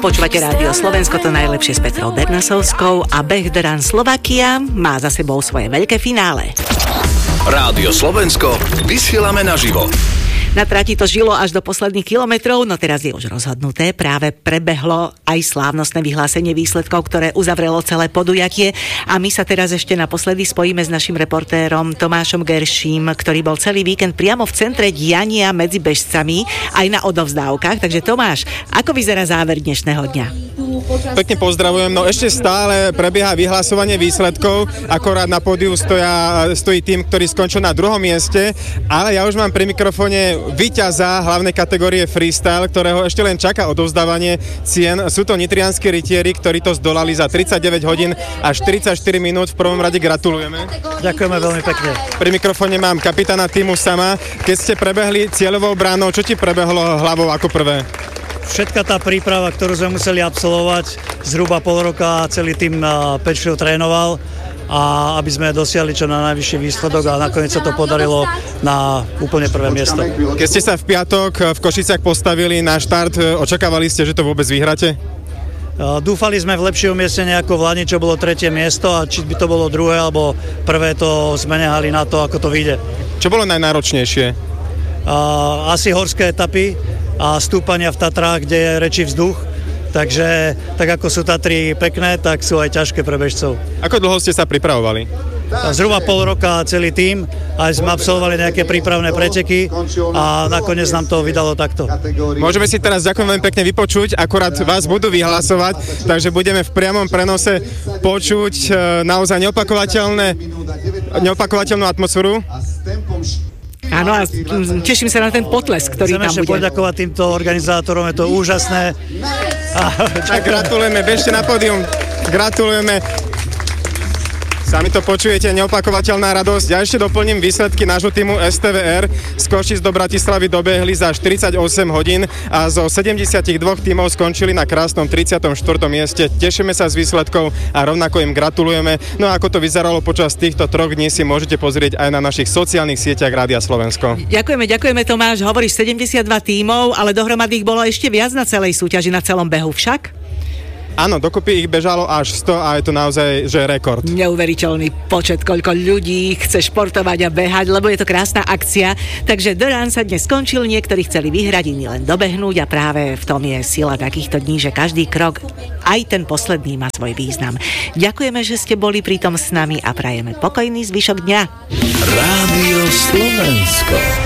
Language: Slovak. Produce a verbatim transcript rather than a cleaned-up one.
Počúvate Rádio Slovensko, to najlepšie s Petrou Bernasovskou a beh The Run Slovakia má za sebou svoje veľké finále. Rádio Slovensko, vysielame naživo. Na trati to žilo až do posledných kilometrov, no teraz je už rozhodnuté. Práve prebehlo aj slávnostné vyhlásenie výsledkov, ktoré uzavrelo celé podujatie. A my sa teraz ešte naposledy spojíme s našim reportérom Tomášom Gerším, ktorý bol celý víkend priamo v centre diania medzi bežcami, aj na odovzdávkach. Takže Tomáš, ako vyzerá záver dnešného dňa? Pekne pozdravujem, no ešte stále prebieha vyhlasovanie výsledkov, akorát na pódiu stoja, stojí tým, ktorý skončil na druhom mieste, ale ja už mám pri mikrofóne víťaza hlavnej kategórie freestyle, ktorého ešte len čaká odovzdávanie cien. Sú to nitrianski rytieri, ktorí to zdolali za tridsaťdeväť hodín a štyridsaťštyri minút. V prvom rade gratulujeme. Ďakujeme veľmi pekne. Pri mikrofóne mám kapitána týmu Sama. Keď ste prebehli cieľovou bránou, čo ti prebehlo hlavou ako prvé? Všetka tá príprava, ktorú sme museli absolvovať, zhruba pol roka celý tým pečlivo trénoval, a aby sme dosiahli čo na najvyšší výsledok a nakoniec sa to podarilo na úplne prvé miesto. Keď ste sa v piatok v Košiciach postavili na štart, očakávali ste, že to vôbec vyhráte? Dúfali sme v lepšie umiestnenie ako v Lani, čo bolo tretie miesto, a či by to bolo druhé alebo prvé, to sme nehali na to, ako to vyjde. Čo bolo najnáročnejšie? Asi horské etapy a stúpania v Tatrách, kde je rečí vzduch. Takže tak ako sú Tatry pekné, tak sú aj ťažké pre bežcov. Ako dlho ste sa pripravovali? Zhruba pol roka celý tím, aj sme absolvovali nejaké prípravné preteky a nakoniec nám to vydalo takto. Môžeme si teraz, ďakujem veľmi pekne, vypočuť, akurát vás budú vyhlasovať, takže budeme v priamom prenose počuť naozaj neopakovateľné, neopakovateľnú atmosféru. Áno, a teším sa na ten potlesk, ktorý Chcem tam bude. Chcem ešte poďakovať týmto organizátorom, je to úžasné. A gratulujeme, bežte na pódium. Gratulujeme. Sami to počujete, neopakovateľná radosť. Ja ešte doplním výsledky nášho týmu es té vé er. Z Košíc do Bratislavy dobehli za štyridsaťosem hodín a zo sedemdesiatdva tímov skončili na krásnom tridsiatom štvrtom mieste. Tešíme sa z výsledkov a rovnako im gratulujeme. No a ako to vyzeralo počas týchto troch dní, si môžete pozrieť aj na našich sociálnych sieťach Rádia Slovensko. Ďakujeme, ďakujeme Tomáš. Hovoríš sedemdesiatdva tímov, ale dohromady ich bolo ešte viac na celej súťaži, na celom behu však? Áno, dokopy ich bežalo až sto a je to naozaj, že rekord. Neuveriteľný počet, koľko ľudí chce športovať a behať, lebo je to krásna akcia. Takže The Run sa dnes skončil, niektorí chceli vyhrať, iní len dobehnúť a práve v tom je sila takýchto dní, že každý krok, aj ten posledný, má svoj význam. Ďakujeme, že ste boli pritom s nami a prajeme pokojný zvyšok dňa. Rádio Slovensko.